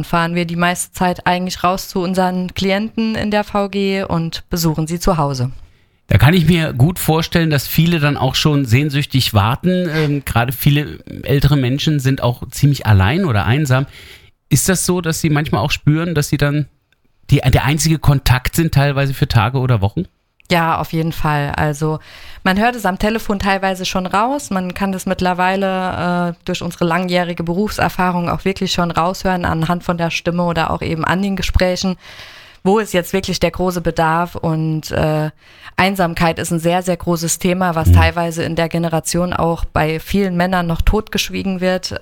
dann fahren wir die meiste Zeit eigentlich raus zu unseren Klienten in der VG und besuchen sie zu Hause. Da kann ich mir gut vorstellen, dass viele dann auch schon sehnsüchtig warten. Gerade viele ältere Menschen sind auch ziemlich allein oder einsam. Ist das so, dass sie manchmal auch spüren, dass sie dann der einzige Kontakt sind, teilweise für Tage oder Wochen? Ja, auf jeden Fall. Also man hört es am Telefon teilweise schon raus. Man kann das mittlerweile durch unsere langjährige Berufserfahrung auch wirklich schon raushören anhand von der Stimme oder auch eben an den Gesprächen. Wo ist jetzt wirklich der große Bedarf? Und Einsamkeit ist ein sehr, sehr großes Thema, was teilweise in der Generation auch bei vielen Männern noch totgeschwiegen wird.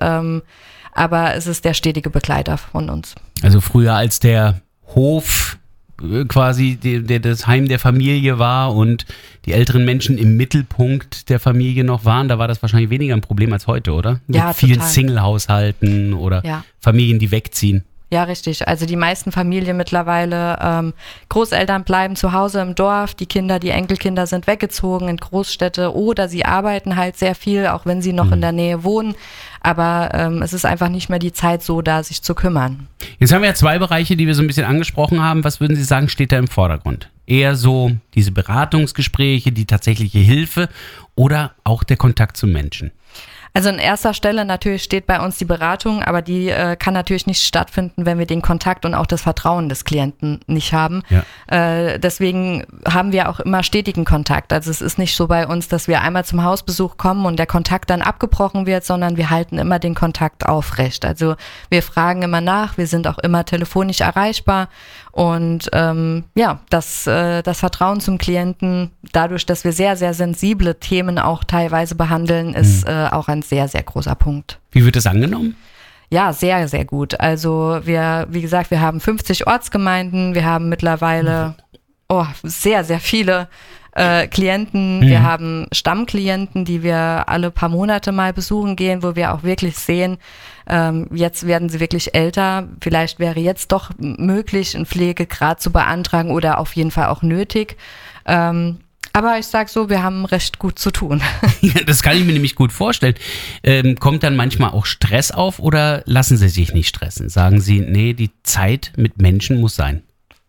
Aber es ist der stetige Begleiter von uns. Also früher als der Hof quasi das Heim der Familie war und die älteren Menschen im Mittelpunkt der Familie noch waren, da war das wahrscheinlich weniger ein Problem als heute, oder? Ja, mit vielen total. Single-Haushalten oder Familien, die wegziehen. Ja, richtig. Also die meisten Familien mittlerweile, Großeltern bleiben zu Hause im Dorf, die Enkelkinder sind weggezogen in Großstädte oder sie arbeiten halt sehr viel, auch wenn sie noch in der Nähe wohnen. Aber es ist einfach nicht mehr die Zeit so da, sich zu kümmern. Jetzt haben wir ja 2 Bereiche, die wir so ein bisschen angesprochen haben. Was würden Sie sagen, steht da im Vordergrund? Eher so diese Beratungsgespräche, die tatsächliche Hilfe oder auch der Kontakt zum Menschen? Also an erster Stelle natürlich steht bei uns die Beratung, aber die kann natürlich nicht stattfinden, wenn wir den Kontakt und auch das Vertrauen des Klienten nicht haben. Ja. Deswegen haben wir auch immer stetigen Kontakt. Also es ist nicht so bei uns, dass wir einmal zum Hausbesuch kommen und der Kontakt dann abgebrochen wird, sondern wir halten immer den Kontakt aufrecht. Also wir fragen immer nach, wir sind auch immer telefonisch erreichbar und das Vertrauen zum Klienten, dadurch, dass wir sehr, sehr sensible Themen auch teilweise behandeln, ist auch ein sehr, sehr großer Punkt. Wie wird das angenommen? Ja, sehr, sehr gut. Also wie gesagt, wir haben 50 Ortsgemeinden, wir haben mittlerweile sehr, sehr viele Klienten. Wir haben Stammklienten, die wir alle paar Monate mal besuchen gehen, wo wir auch wirklich sehen, jetzt werden sie wirklich älter. Vielleicht wäre jetzt doch möglich, einen Pflegegrad zu beantragen oder auf jeden Fall auch nötig. Aber ich sag so, wir haben recht gut zu tun. Ja, das kann ich mir nämlich gut vorstellen. Kommt dann manchmal auch Stress auf oder lassen Sie sich nicht stressen? Sagen Sie, nee, die Zeit mit Menschen muss sein?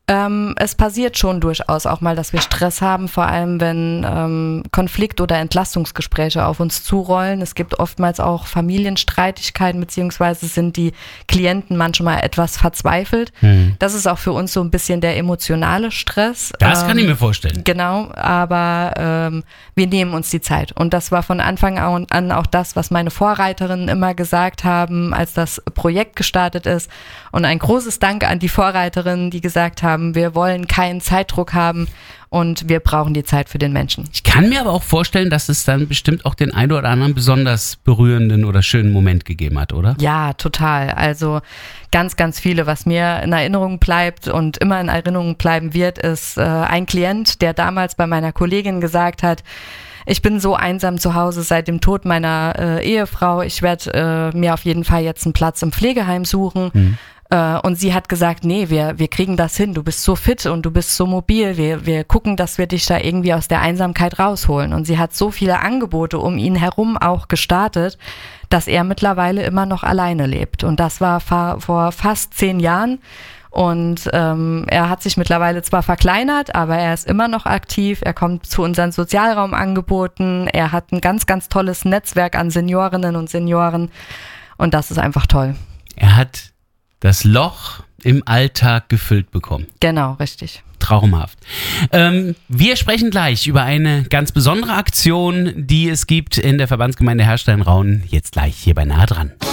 Es passiert schon durchaus auch mal, dass wir Stress haben, vor allem wenn Konflikt- oder Entlastungsgespräche auf uns zurollen. Es gibt oftmals auch Familienstreitigkeiten, beziehungsweise sind die Klienten manchmal etwas verzweifelt. Das ist auch für uns so ein bisschen der emotionale Stress. Das kann ich mir vorstellen. Genau, aber wir nehmen uns die Zeit. Und das war von Anfang an auch das, was meine Vorreiterinnen immer gesagt haben, als das Projekt gestartet ist. Und ein großes Dank an die Vorreiterinnen, die gesagt haben, wir wollen keinen Zeitdruck haben und wir brauchen die Zeit für den Menschen. Ich kann mir aber auch vorstellen, dass es dann bestimmt auch den einen oder anderen besonders berührenden oder schönen Moment gegeben hat, oder? Ja, total. Also ganz, ganz viele, was mir in Erinnerung bleibt und immer in Erinnerung bleiben wird, ist ein Klient, der damals bei meiner Kollegin gesagt hat, ich bin so einsam zu Hause seit dem Tod meiner Ehefrau, ich werde mir auf jeden Fall jetzt einen Platz im Pflegeheim suchen. Und sie hat gesagt, nee, wir kriegen das hin, du bist so fit und du bist so mobil, wir gucken, dass wir dich da irgendwie aus der Einsamkeit rausholen. Und sie hat so viele Angebote um ihn herum auch gestartet, dass er mittlerweile immer noch alleine lebt. Und das war vor fast 10 Jahren. Und er hat sich mittlerweile zwar verkleinert, aber er ist immer noch aktiv. Er kommt zu unseren Sozialraumangeboten. Er hat ein ganz, ganz tolles Netzwerk an Seniorinnen und Senioren. Und das ist einfach toll. Er hat das Loch im Alltag gefüllt bekommen. Genau, richtig. Traumhaft. Wir sprechen gleich über eine ganz besondere Aktion, die es gibt in der Verbandsgemeinde Herrstein-Rauen. Jetzt gleich hier bei Nah dran.